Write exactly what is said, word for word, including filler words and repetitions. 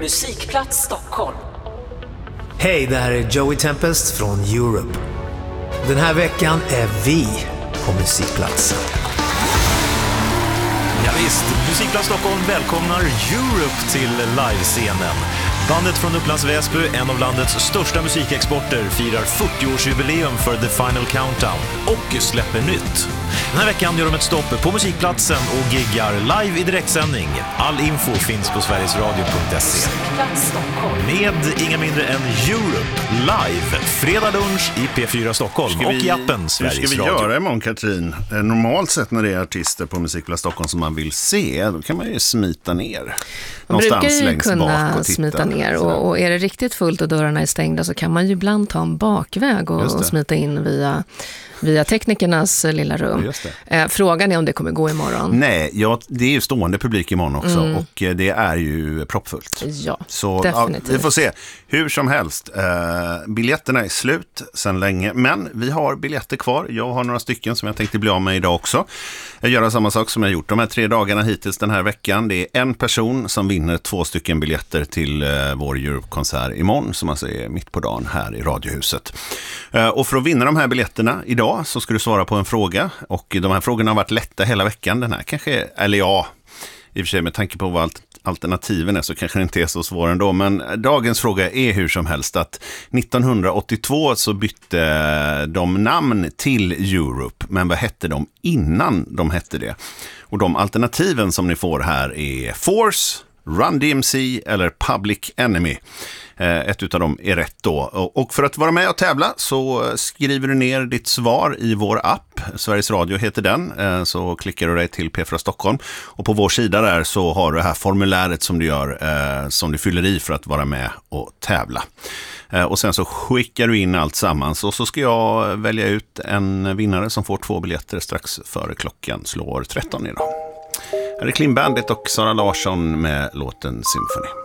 Musikplats Stockholm. Hej, det här är Joey Tempest från Europe. Den här veckan är vi på Musikplatsen. Ja, visst, Musikplats Stockholm välkomnar Europe till livescenen. Bandet från Upplands Väsby, en av landets största musikexporter, firar fyrtio-årsjubileum för The Final Countdown och släpper nytt. Den här veckan gör de ett stopp på Musikplatsen och giggar live i direktsändning. All info finns på sverigesradio punkt se. Med inga mindre än Europe live, fredag lunch i P fyra Stockholm vi, och i appen Sveriges Radio. Hur ska vi Radio. göra imorgon, Katrin? Normalt sett när det är artister på Musikplats Stockholm som man vill se, då kan man ju smita ner. Man brukar ju kunna smita ner och, och är det riktigt fullt och dörrarna är stängda så kan man ju ibland ta en bakväg och, och smita in via, via teknikernas lilla rum. Eh, frågan är om det kommer gå imorgon. Nej, ja, det är ju stående publik imorgon också mm. och det är ju proppfullt. Ja, så, definitivt. Ja, vi får se. Hur som helst, eh, biljetterna är slut sedan länge, men vi har biljetter kvar. Jag har några stycken som jag tänkte bli av med idag också. Jag gör samma sak som jag gjort de här tre dagarna hittills den här veckan. Det är en person som vinner två stycken biljetter till eh, vår Europe-konsert imorgon, som alltså är mitt på dagen här i Radiohuset. Eh, och för att vinna de här biljetterna idag så ska du svara på en fråga, och de här frågorna har varit lätta hela veckan. Den här kanske, eller ja, i och för sig med tanke på vad allt alternativen är så kanske det inte är så svår ändå, men dagens fråga är hur som helst att nittonhundraåttiotvå så bytte de namn till Europe, men vad hette de innan de hette det? Och de alternativen som ni får här är Force, Run D M C eller Public Enemy. Ett utav dem är rätt då. Och för att vara med och tävla så skriver du ner ditt svar i vår app. Sveriges Radio heter den. Så klickar du dig till P fyra Stockholm. Och på vår sida där så har du det här formuläret som du gör, som du fyller i för att vara med och tävla. Och sen så skickar du in allt sammans och så ska jag välja ut en vinnare som får två biljetter strax före klockan slår tretton idag. Här är Clean Bandit och Sara Larsson med låten Symphony.